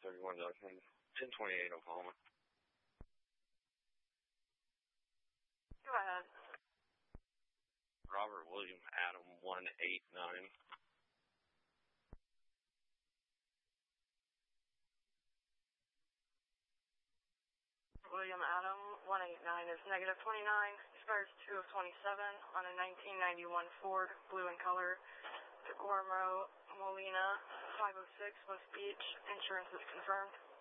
31 Duncan, 1028 Oklahoma. Go ahead. Robert William Adam 189. William Adam 189 is negative 29, expires 2 of 27 on a 1991 Ford, blue in color, Decorum Row, Molina, 506 West Beach. Insurance is confirmed.